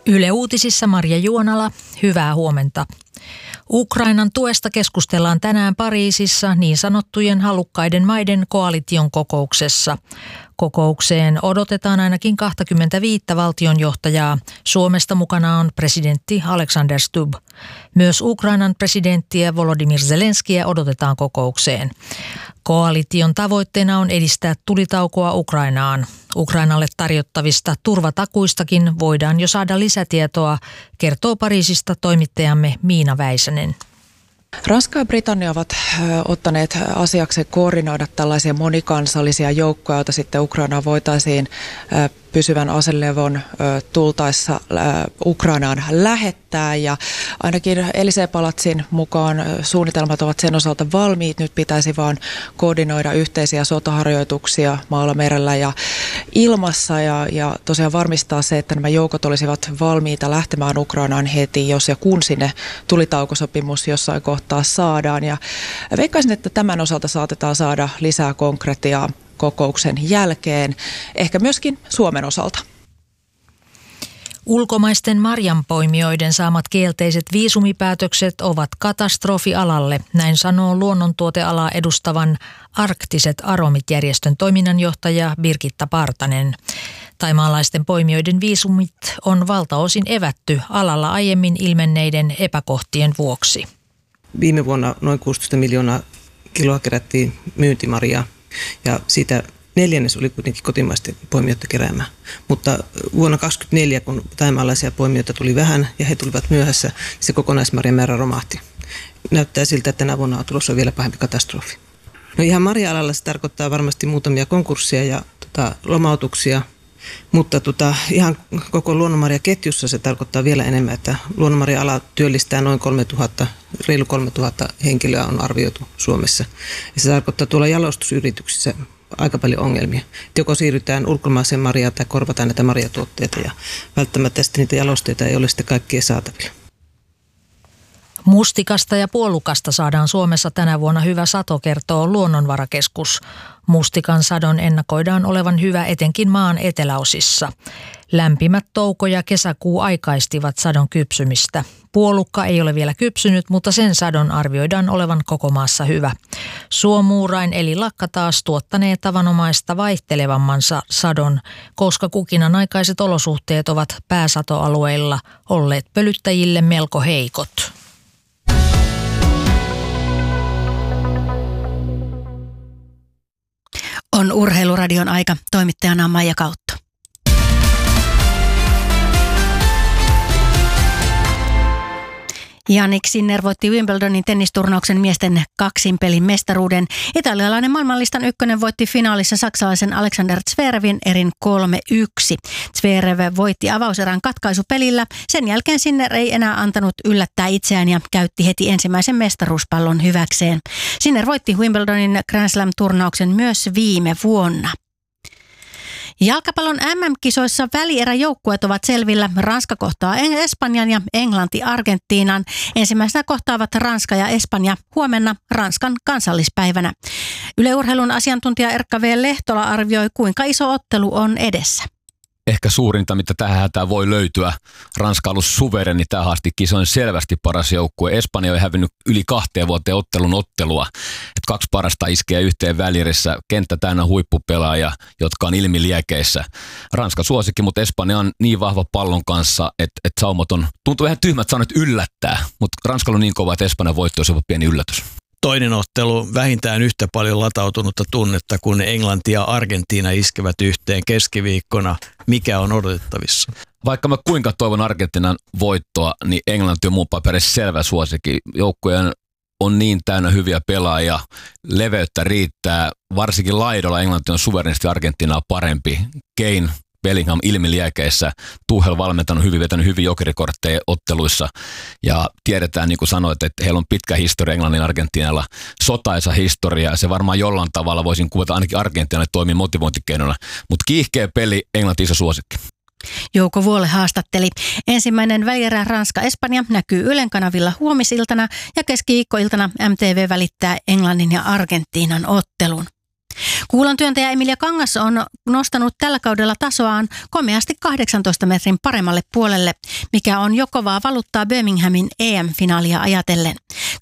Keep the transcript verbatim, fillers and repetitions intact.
Yle Uutisissa Marja Juonala, hyvää huomenta. Ukrainan tuesta keskustellaan tänään Pariisissa niin sanottujen halukkaiden maiden koalition kokouksessa. Kokoukseen odotetaan ainakin kaksikymmentäviisi valtionjohtajaa. Suomesta mukana on presidentti Alexander Stubb. Myös Ukrainan presidenttiä Volodymyr Zelenskiä odotetaan kokoukseen. Koalition tavoitteena on edistää tulitaukoa Ukrainaan. Ukrainalle tarjottavista turvatakuistakin voidaan jo saada lisätietoa, kertoo Pariisista toimittajamme Miina Väisänen. Ranska ja Britannia ovat ottaneet asiakseen koordinoida tällaisia monikansallisia joukkoja, joita sitten Ukrainaan voitaisiin pysyvän aselevon tultaessa Ukrainaan lähettää. Ja ainakin Élysée-palatsin mukaan suunnitelmat ovat sen osalta valmiit. Nyt pitäisi vaan koordinoida yhteisiä sotaharjoituksia maalla, merellä ja ilmassa ja, ja tosiaan varmistaa se, että nämä joukot olisivat valmiita lähtemään Ukrainaan heti, jos ja kun sinne tulitaukosopimus jossain kohtaa saadaan. Ja veikkaisin, että tämän osalta saatetaan saada lisää konkretiaa kokouksen jälkeen, ehkä myöskin Suomen osalta. Ulkomaisten marjanpoimijoiden saamat kielteiset viisumipäätökset ovat katastrofi alalle, näin sanoo luonnontuotealaa edustavan Arktiset Aromit-järjestön toiminnanjohtaja Birgitta Partanen. Thaimaalaisten poimijoiden viisumit on valtaosin evätty alalla aiemmin ilmenneiden epäkohtien vuoksi. Viime vuonna noin kuusitoista miljoonaa kiloa kerättiin myyntimarjaa. Ja siitä neljännes oli kuitenkin kotimaisten poimijoiden keräämää. Mutta vuonna kaksituhattakaksikymmentäneljä, kun thaimaalaisia poimijoita tuli vähän ja he tulivat myöhässä, se kokonaismarjan määrä romahti. Näyttää siltä, että tänä vuonna on tulossa vielä pahempi katastrofi. No ihan marja-alalla se tarkoittaa varmasti muutamia konkursseja ja tota, lomautuksia, mutta tota, ihan koko luonnonmarjaketjussa se tarkoittaa vielä enemmän, että luonnonmarja-ala työllistää noin kolmetuhatta, reilu kolmetuhatta henkilöä on arvioitu Suomessa. Ja se tarkoittaa tuolla jalostusyrityksissä aika paljon ongelmia. Joko siirrytään ulkomaiseen marjaan tai korvataan näitä marjatuotteita ja välttämättä sitten niitä jalosteita ei ole sitten kaikkien saatavilla. Mustikasta ja puolukasta saadaan Suomessa tänä vuonna hyvä sato, kertoo Luonnonvarakeskus. Mustikan sadon ennakoidaan olevan hyvä etenkin maan eteläosissa. Lämpimät touko- ja kesäkuu aikaistivat sadon kypsymistä. Puolukka ei ole vielä kypsynyt, mutta sen sadon arvioidaan olevan koko maassa hyvä. Suomuurain eli lakka taas tuottanee tavanomaista vaihtelevammansa sadon, koska kukinan aikaiset olosuhteet ovat pääsatoalueilla olleet pölyttäjille melko heikot. On Urheiluradion aika. Toimittajana Maija Kautto. Jannik Sinner voitti Wimbledonin tennisturnauksen miesten kaksinpelin mestaruuden. Italialainen maailmanlistan ykkönen voitti finaalissa saksalaisen Alexander Zverevin erin kolme yksi. Zverev voitti avauserän katkaisupelillä. Sen jälkeen Sinner ei enää antanut yllättää itseään ja käytti heti ensimmäisen mestaruuspallon hyväkseen. Sinner voitti Wimbledonin Grand Slam-turnauksen myös viime vuonna. Jalkapallon äm äm-kisoissa välieräjoukkueet ovat selvillä. Ranska kohtaa Espanjan ja Englanti Argentiinan. Ensimmäisenä kohtaavat Ranska ja Espanja huomenna Ranskan kansallispäivänä. Yle Urheilun asiantuntija Erkka V. Lehtola arvioi, kuinka iso ottelu on edessä. Ehkä suurinta, mitä tähän hätään voi löytyä. Ranska on ollut suvereni tähän asti kisoin selvästi paras joukkue. Espanja on hävinnyt yli kahteen vuoteen ottelun ottelua. Et kaksi parasta iskeä yhteen välierissä. Kenttä täynnä huippupelaajia, jotka on ilmiliekeissä. Ranska suosikki, mutta Espanja on niin vahva pallon kanssa, että et saumat on, tuntuu vähän tyhmät sanat yllättää. Mutta Ranskalla on niin kova, että Espanjan voitto olisi jopa pieni yllätys. Toinen ottelu vähintään yhtä paljon latautunutta tunnetta, kun Englanti ja Argentiina iskevät yhteen keskiviikkona. Mikä on odotettavissa? Vaikka mä kuinka toivon Argentiinan voittoa, niin Englanti on mun paperissa selvä suosikki. Joukkueen on niin täynnä hyviä pelaajia, leveyttä riittää. Varsinkin laidolla Englanti on suverenisti Argentiinaa parempi. Kane, Bellingham ilmiliekeissä, Tuchel valmentanut hyvin, vetänyt hyvin jokerikortteja otteluissa ja tiedetään, niin kuin sanoit, että heillä on pitkä historia Englannin Argentiinalla, sotaisa historia ja se varmaan jollain tavalla voisin kuvata ainakin Argentiinalle toimii motivointikeinona, mutta kiihkeä peli, Englanti iso suosikki. Jouko Vuole haastatteli. Ensimmäinen välierä Ranska-Espanja näkyy Ylen kanavilla huomisiltana ja keskiviikkoiltana M T V välittää Englannin ja Argentiinan ottelun. Kuulan työntäjä Emilia Kangas on nostanut tällä kaudella tasoaan komeasti kahdeksantoista metrin paremmalle puolelle, mikä on jo kovaa valuuttaa Birminghamin E M-finaalia ajatellen.